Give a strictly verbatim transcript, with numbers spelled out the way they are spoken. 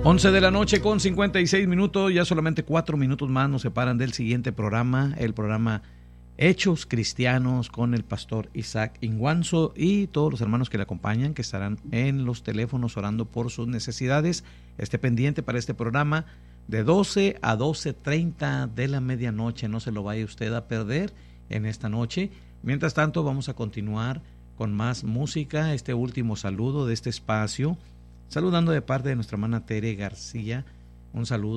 once de la noche con cincuenta y seis minutos, ya solamente cuatro minutos más nos separan del siguiente programa, el programa Hechos Cristianos con el pastor Isaac Inguanzo y todos los hermanos que le acompañan, que estarán en los teléfonos orando por sus necesidades. Esté pendiente para este programa de doce a doce treinta de la medianoche, no se lo vaya usted a perder en esta noche. Mientras tanto, vamos a continuar con más música, este último saludo de este espacio, saludando de parte de nuestra hermana Tere García, un saludo